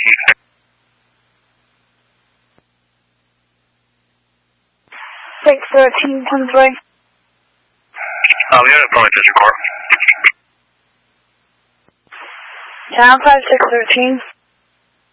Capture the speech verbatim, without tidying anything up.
six thirteen comes away. Um, the unit probably district court. Town five six thirteen.